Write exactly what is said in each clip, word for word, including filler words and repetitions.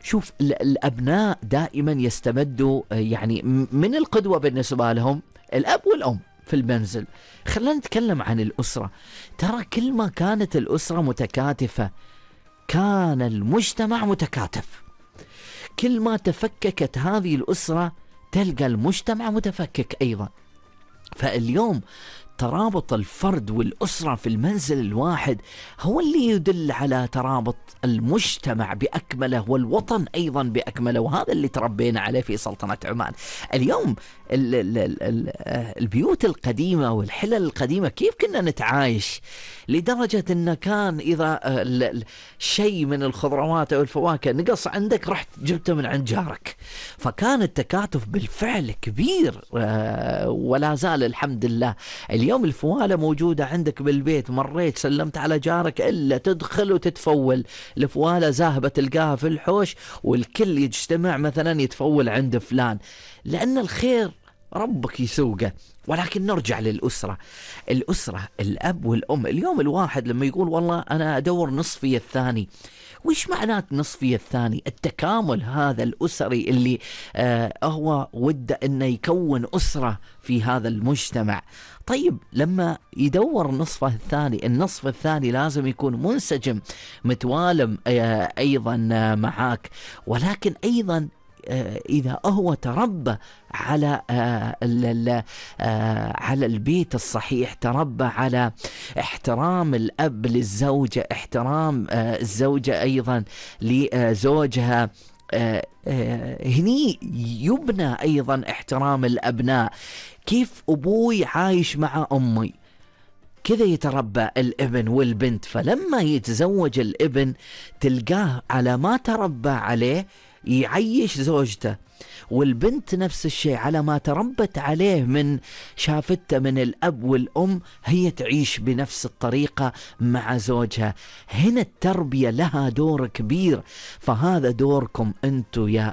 شوف الأبناء دائما يستمدوا يعني من القدوة بالنسبة لهم الأب والأم في المنزل. خلينا نتكلم عن الأسرة. ترى كل ما كانت الأسرة متكاتفة كان المجتمع متكاتف. كل ما تفككت هذه الأسرة تلقى المجتمع متفكك أيضا. فاليوم ترابط الفرد والأسرة في المنزل الواحد هو اللي يدل على ترابط المجتمع بأكمله والوطن أيضا بأكمله، وهذا اللي تربينا عليه في سلطنة عمان. اليوم ال ال ال البيوت القديمة والحلل القديمة كيف كنا نتعايش، لدرجة أنه كان إذا شيء من الخضروات أو الفواكه نقص عندك رحت جبته من عند جارك. فكان التكاتف بالفعل كبير ولا زال الحمد لله. اليوم الفوالة موجودة عندك بالبيت، مريت سلمت على جارك إلا تدخل وتتفول، الفوالة ذاهبة تلقاها في الحوش والكل يجتمع مثلا يتفول عند فلان، لأن الخير ربك يسوقه. ولكن نرجع للأسرة. الأسرة الأب والأم. اليوم الواحد لما يقول والله أنا أدور نصفي الثاني، وش معنات نصفي الثاني؟ التكامل هذا الأسري اللي آه هو وده أنه يكون أسرة في هذا المجتمع. طيب لما يدور نصفه الثاني، النصف الثاني لازم يكون منسجم متوالم آه أيضا آه معاك. ولكن أيضا إذا هو تربى على على البيت الصحيح، تربى على احترام الأب للزوجة، احترام الزوجة أيضا لزوجها، هني يبنى أيضا احترام الأبناء. كيف أبوي عايش مع أمي كذا يتربى الابن والبنت. فلما يتزوج الابن تلقاه على ما تربى عليه يعيش زوجته، والبنت نفس الشيء على ما تربت عليه من شافته من الأب والأم هي تعيش بنفس الطريقة مع زوجها. هنا التربية لها دور كبير. فهذا دوركم أنتم يا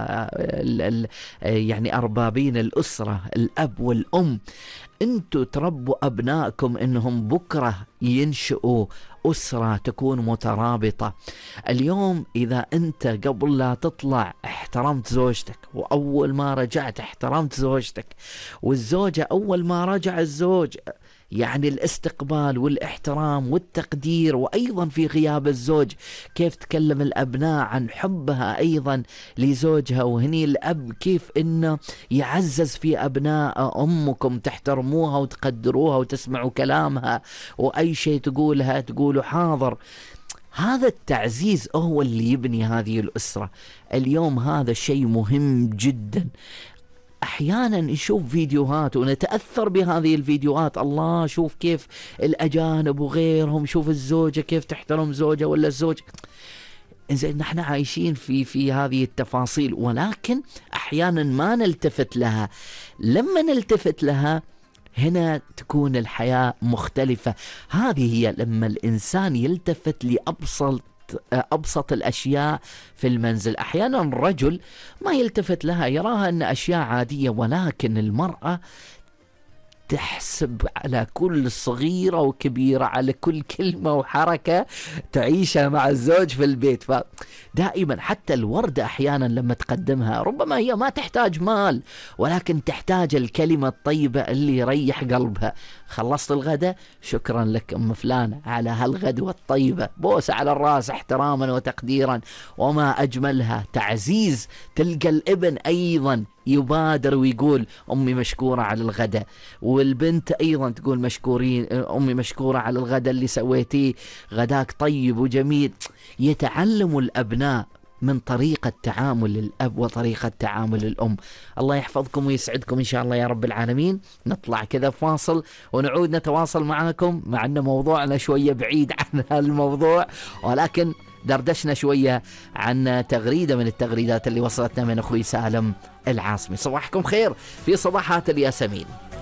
يعني أربابين الأسرة الأب والأم، أنتوا تربوا أبنائكم إنهم بكرة ينشئوا أسرة تكون مترابطة. اليوم إذا أنت قبل لا تطلع احترمت زوجتك، وأول ما رجعت احترمت زوجتك، والزوجة أول ما رجع الزوج، يعني الاستقبال والاحترام والتقدير. وأيضا في غياب الزوج كيف تكلم الأبناء عن حبها أيضا لزوجها. وهني الأب كيف إنه يعزز في أبناء أمكم، تحترموها وتقدروها وتسمعوا كلامها، وأي شيء تقولها تقولوا حاضر. هذا التعزيز هو اللي يبني هذه الأسرة. اليوم هذا شيء مهم جدا. أحيانا نشوف فيديوهات ونتأثر بهذه الفيديوهات، الله شوف كيف الأجانب وغيرهم، شوف الزوجة كيف تحترم زوجة ولا الزوج. إنزين نحن عايشين في في هذه التفاصيل، ولكن أحيانا ما نلتفت لها. لما نلتفت لها هنا تكون الحياة مختلفة. هذه هي لما الإنسان يلتفت لأبسط أبسط الأشياء في المنزل. أحيانا الرجل ما يلتفت لها، يراها أن أشياء عادية، ولكن المرأة تحسب على كل صغيرة وكبيرة، على كل كلمة وحركة تعيشها مع الزوج في البيت. فدائما حتى الوردة أحيانا لما تقدمها ربما هي ما تحتاج مال، ولكن تحتاج الكلمة الطيبة اللي يريح قلبها. خلصت الغداء، شكرا لك أم فلان على هالغدوة الطيبة، بوسة على الرأس احتراما وتقديرا. وما أجملها تعزيز. تلقى الابن أيضا يبادر ويقول أمي مشكورة على الغداء، والبنت أيضا تقول مشكورين أمي مشكورة على الغداء اللي سويتيه، غداك طيب وجميل. يتعلم الأبناء من طريقة تعامل الأب وطريقة تعامل الأم. الله يحفظكم ويسعدكم إن شاء الله يا رب العالمين. نطلع كذا فاصل ونعود نتواصل معكم، مع أن موضوعنا شوية بعيد عن الموضوع، ولكن دردشنا شوية عن تغريدة من التغريدات اللي وصلتنا من أخوي سالم العاصمي. صباحكم خير في صباحات الياسمين.